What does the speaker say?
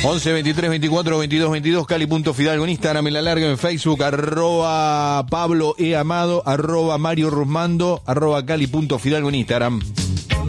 11 23 24 22 22, Cali.Fidalgo en Instagram, en La Larga en Facebook, @Pablo E. Amado, @Mario Rusmando, @Cali.Fidalgo en Instagram.